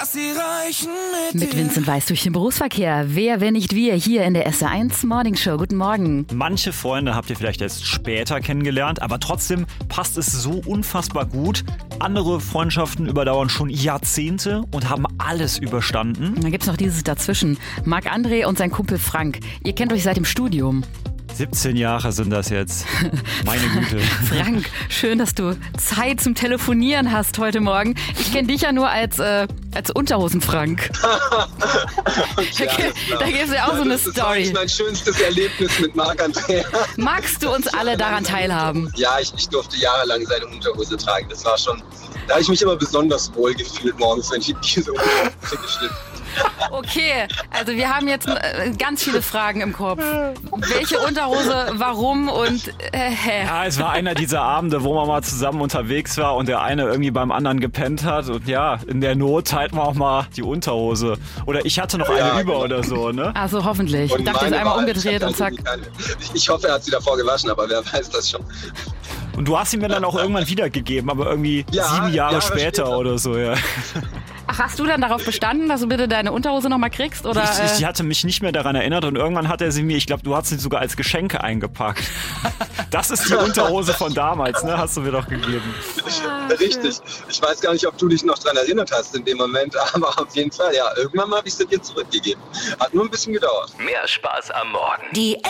Sie reichen Mit Vincent Weiss durch den Berufsverkehr. Wer, wenn nicht wir, hier in der SR1 Morning Show. Guten Morgen. Manche Freunde habt ihr vielleicht erst später kennengelernt, aber trotzdem passt es so unfassbar gut. Andere Freundschaften überdauern schon Jahrzehnte und haben alles überstanden. Da gibt's noch dieses dazwischen. Marc-André und sein Kumpel Frank. Ihr kennt euch seit dem Studium. 17 Jahre sind das jetzt. Meine Güte. Frank, schön, dass du Zeit zum Telefonieren hast heute Morgen. Ich kenne dich ja nur als Unterhosen-Frank. Da gibt es ja auch so eine Story. Das ist mein schönstes Erlebnis mit Marc-André. Magst du uns alle daran teilhaben? Ja, ich durfte jahrelang seine Unterhose tragen. Das war schon, da habe ich mich immer besonders wohl gefühlt morgens, wenn ich diese Unterhose geschnitten. Okay, also wir haben jetzt ganz viele Fragen im Kopf. Welche Unterhose, warum und Ja, es war einer dieser Abende, wo man mal zusammen unterwegs war und der eine irgendwie beim anderen gepennt hat. Und ja, in der Not teilt man auch mal die Unterhose. Oder ich hatte noch eine über oder so, ne? Also hoffentlich. Ich dachte, jetzt einmal umgedreht und zack. Ich hoffe, er hat sie davor gewaschen, aber wer weiß das schon. Und du hast ihn mir dann auch irgendwann wiedergegeben, aber irgendwie 7 Jahre später oder so, ja. Ach, hast du dann darauf bestanden, dass du bitte deine Unterhose nochmal kriegst? Oder, Ich hatte mich nicht mehr daran erinnert und irgendwann hat er sie mir, ich glaube, du hast sie sogar als Geschenke eingepackt. Das ist die Unterhose von damals, ne? Hast du mir doch gegeben. Richtig. Ich weiß gar nicht, ob du dich noch daran erinnert hast in dem Moment, aber auf jeden Fall, ja, irgendwann mal habe ich sie dir zurückgegeben. Hat nur ein bisschen gedauert. Mehr Spaß am Morgen. Die